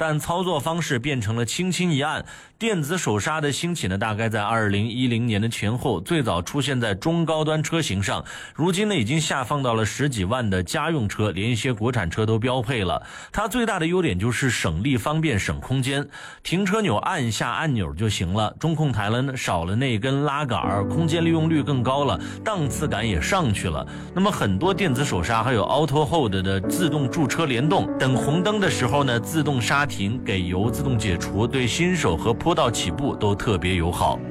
但操作方式变成了轻轻一按。电子手刹的兴起呢，大概在2010年的前后，最早出现在中高端车型上，如今呢已经下放到了10几万的家用车，连一些国产车都标配了。它最大的优点就是省力方便省空间，停车钮按一下按钮就行了，中控台了少了那根拉杆，空间利用率更高了，档次感也上去了。那么很多电子手刹还有 Auto Hold 的自动驻车联动，等红灯的时候呢自动刹停，给油自动解除，对新手和坡道起步都特别友好。